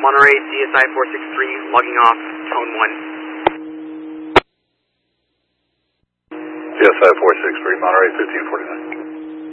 Monterey CSI 463, logging off, tone 1. CSI 463, Monterey 1549.